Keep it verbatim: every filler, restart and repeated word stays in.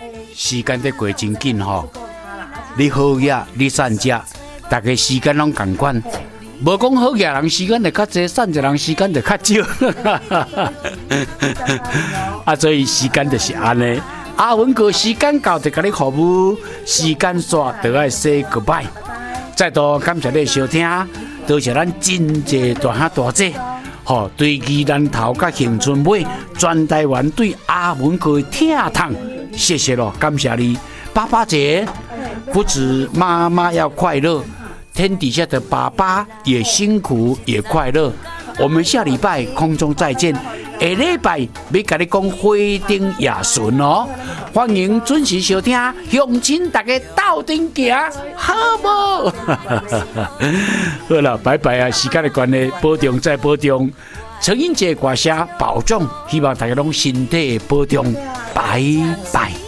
时间在过真紧吼，你好野，你善食，大家时间拢共款。无讲好野人时间就较济，善食人时间就较少。啊，所以时间就是安尼。阿文哥时间到就甲你服务，时间煞就爱 say goodbye。再度感谢你收听，多谢咱真济大兄大姐。吼，对宜兰头甲恒春尾，全台湾对阿文哥的疼痛，谢谢咯，感谢你，爸爸节，不止妈妈要快乐，天底下的爸爸也辛苦也快乐。我们下礼拜空中再见，下礼拜要甲你讲花灯夜巡哦，欢迎准时收听，乡亲大家斗阵行，好不？好了，拜拜啊！时间的关系，保重再保重。陈英杰歌声保重，希望大家拢身体保重，拜拜。